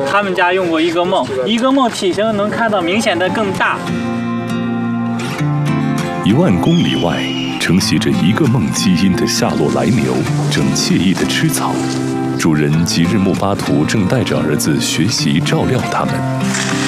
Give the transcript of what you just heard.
他们家用过一个梦，一个梦体型能看到明显的更大。 10000公里外，承袭着一个梦基因的夏洛来牛正惬意地吃草，主人吉日木巴图正带着儿子学习照料它们。